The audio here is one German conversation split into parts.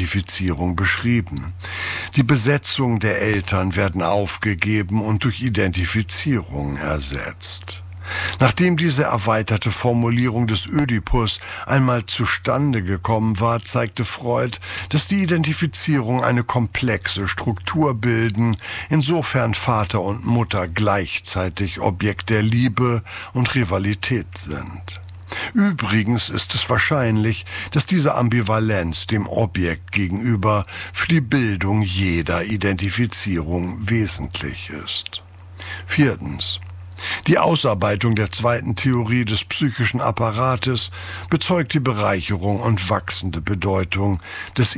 Identifizierung beschrieben. Die Besetzung der Eltern werden aufgegeben und durch Identifizierung ersetzt. Nachdem diese erweiterte Formulierung des Ödipus einmal zustande gekommen war, zeigte Freud, dass die Identifizierung eine komplexe Struktur bilden, insofern Vater und Mutter gleichzeitig Objekt der Liebe und Rivalität sind. Übrigens ist es wahrscheinlich, dass diese Ambivalenz dem Objekt gegenüber für die Bildung jeder Identifizierung wesentlich ist. Viertens. Die Ausarbeitung der zweiten Theorie des psychischen Apparates bezeugt die Bereicherung und wachsende Bedeutung des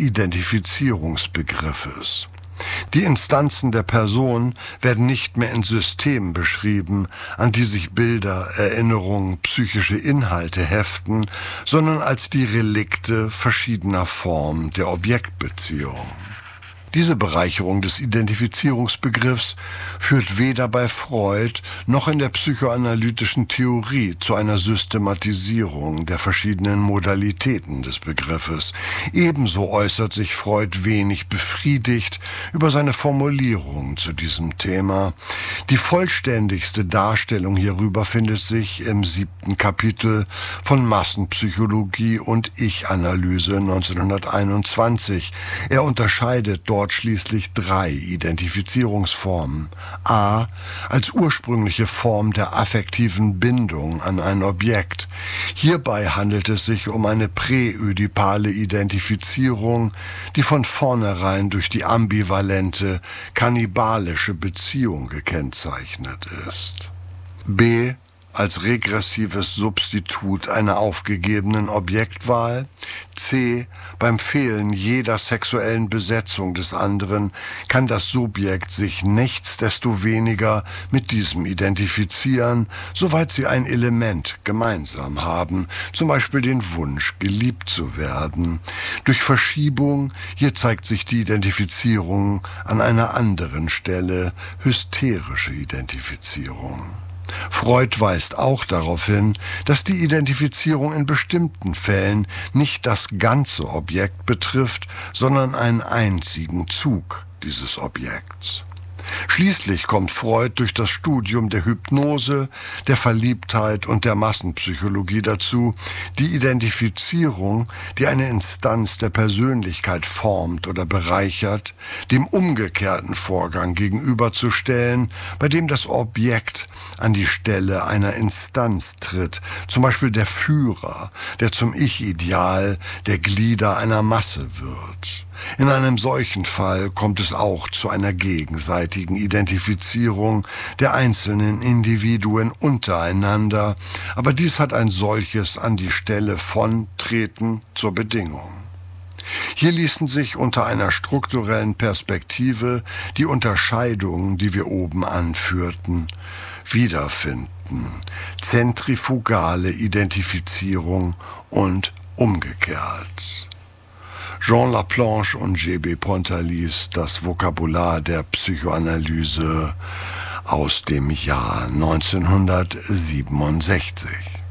Identifizierungsbegriffes. Die Instanzen der Person werden nicht mehr in Systemen beschrieben, an die sich Bilder, Erinnerungen, psychische Inhalte heften, sondern als die Relikte verschiedener Formen der Objektbeziehung. Diese Bereicherung des Identifizierungsbegriffs führt weder bei Freud noch in der psychoanalytischen Theorie zu einer Systematisierung der verschiedenen Modalitäten des Begriffes. Ebenso äußert sich Freud wenig befriedigt über seine Formulierung zu diesem Thema. Die vollständigste Darstellung hierüber findet sich im 7. Kapitel von Massenpsychologie und Ich-Analyse 1921. Er unterscheidet dort schließlich 3 Identifizierungsformen. A. Als ursprüngliche Form der affektiven Bindung an ein Objekt. Hierbei handelt es sich um eine präödipale Identifizierung, die von vornherein durch die ambivalente, kannibalische Beziehung gekennzeichnet ist. B. Als regressives Substitut einer aufgegebenen Objektwahl. C. Beim Fehlen jeder sexuellen Besetzung des anderen kann das Subjekt sich nichtsdestoweniger mit diesem identifizieren, soweit sie ein Element gemeinsam haben, zum Beispiel den Wunsch, geliebt zu werden. Durch Verschiebung, hier zeigt sich die Identifizierung an einer anderen Stelle, hysterische Identifizierung. Freud weist auch darauf hin, dass die Identifizierung in bestimmten Fällen nicht das ganze Objekt betrifft, sondern einen einzigen Zug dieses Objekts. Schließlich kommt Freud durch das Studium der Hypnose, der Verliebtheit und der Massenpsychologie dazu, die Identifizierung, die eine Instanz der Persönlichkeit formt oder bereichert, dem umgekehrten Vorgang gegenüberzustellen, bei dem das Objekt an die Stelle einer Instanz tritt, zum Beispiel der Führer, der zum Ich-Ideal der Glieder einer Masse wird. In einem solchen Fall kommt es auch zu einer gegenseitigen Identifizierung der einzelnen Individuen untereinander, aber dies hat ein solches an die Stelle von Treten zur Bedingung. Hier ließen sich unter einer strukturellen Perspektive die Unterscheidungen, die wir oben anführten, wiederfinden. Zentrifugale Identifizierung und umgekehrt. Jean Laplanche und G.B. Pontalis, das Vokabular der Psychoanalyse aus dem Jahr 1967.